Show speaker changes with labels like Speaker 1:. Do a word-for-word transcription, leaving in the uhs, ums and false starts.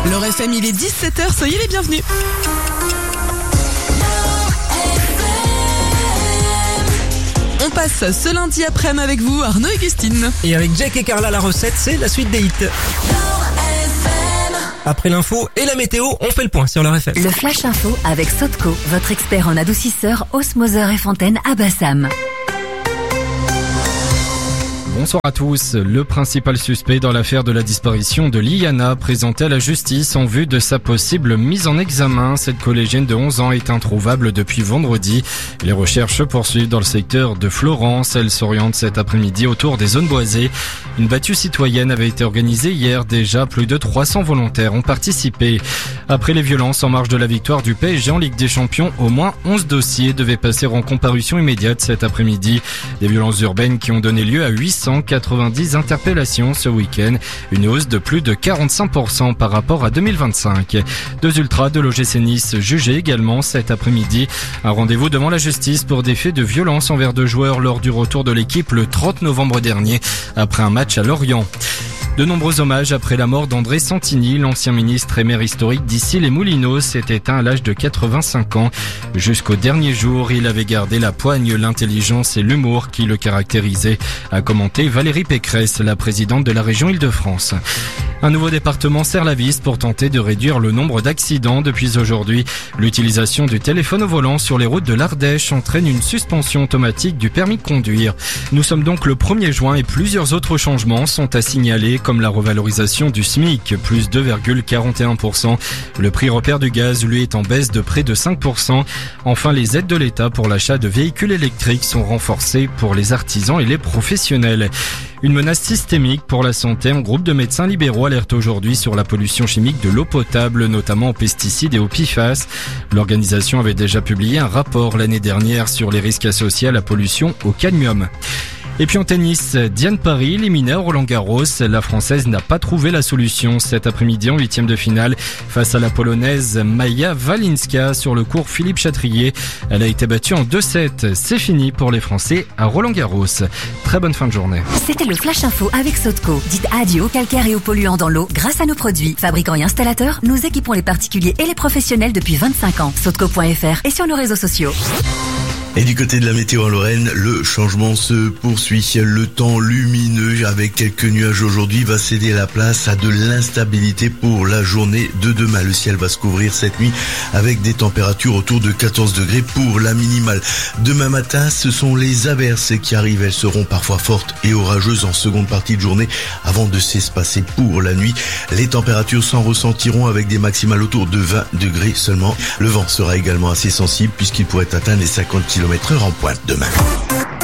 Speaker 1: L'Or F M, il est dix-sept heures, soyez les bienvenus. On passe ce lundi après-midi avec vous, Arnaud et Gustine.
Speaker 2: Et avec Jack et Carla, la recette, c'est la suite des hits. Après l'info et la météo, on fait le point sur L'Or F M.
Speaker 3: Le Flash Info avec Sotco, votre expert en adoucisseur, osmoseur et fontaine à Bassam.
Speaker 4: Bonsoir à tous. Le principal suspect dans l'affaire de la disparition de Liana présenté à la justice en vue de sa possible mise en examen. Cette collégienne de onze ans est introuvable depuis vendredi. Les recherches se poursuivent dans le secteur de Florence. Elle s'oriente cet après-midi autour des zones boisées. Une battue citoyenne avait été organisée hier. Déjà, plus de trois cents volontaires ont participé. Après les violences en marge de la victoire du P S G en Ligue des Champions, au moins onze dossiers devaient passer en comparution immédiate cet après-midi. Des violences urbaines qui ont donné lieu à huit cent quatre-vingt-dix interpellations ce week-end, une hausse de plus de quarante-cinq pour cent par rapport à deux mille vingt-cinq. Deux ultras de l'O G C Nice jugés également cet après-midi. Un rendez-vous devant la justice pour des faits de violence envers deux joueurs lors du retour de l'équipe le trente novembre dernier, après un match à Lorient. De nombreux hommages après la mort d'André Santini, l'ancien ministre et maire historique d'Issy-les-Moulineaux, s'est éteint à l'âge de quatre-vingt-cinq ans. Jusqu'au dernier jour, il avait gardé la poigne, l'intelligence et l'humour qui le caractérisaient, a commenté Valérie Pécresse, la présidente de la région Île-de-France. Un nouveau département serre la vis pour tenter de réduire le nombre d'accidents depuis aujourd'hui. L'utilisation du téléphone au volant sur les routes de l'Ardèche entraîne une suspension automatique du permis de conduire. Nous sommes donc le premier juin et plusieurs autres changements sont à signaler, comme la revalorisation du SMIC, plus deux virgule quarante et un pour cent. Le prix repère du gaz, lui, est en baisse de près de cinq pour cent. Enfin, les aides de l'État pour l'achat de véhicules électriques sont renforcées pour les artisans et les professionnels. Une menace systémique pour la santé. Un groupe de médecins libéraux alerte aujourd'hui sur la pollution chimique de l'eau potable, notamment aux pesticides et aux P F A S. L'organisation avait déjà publié un rapport l'année dernière sur les risques associés à la pollution au cadmium. Et puis en tennis, Diane Paris éliminée à Roland-Garros. La Française n'a pas trouvé la solution cet après-midi en huitième de finale face à la Polonaise Maja Walinska sur le court Philippe Chatrier. Elle a été battue en deux sept. C'est fini pour les Français à Roland-Garros. Très bonne fin de journée.
Speaker 3: C'était le Flash Info avec Sotco. Dites adieu aux calcaires et aux polluants dans l'eau grâce à nos produits. Fabricants et installateurs, nous équipons les particuliers et les professionnels depuis vingt-cinq ans. Sotco point F R et sur nos réseaux sociaux.
Speaker 5: Et du côté de la météo en Lorraine, le changement se poursuit. Le temps lumineux avec quelques nuages aujourd'hui va céder la place à de l'instabilité pour la journée de demain. Le ciel va se couvrir cette nuit avec des températures autour de quatorze degrés pour la minimale. Demain matin, ce sont les averses qui arrivent. Elles seront parfois fortes et orageuses en seconde partie de journée avant de s'espacer pour la nuit. Les températures s'en ressentiront avec des maximales autour de vingt degrés seulement. Le vent sera également assez sensible puisqu'il pourrait atteindre les cinquante kilomètres heure en pointe demain.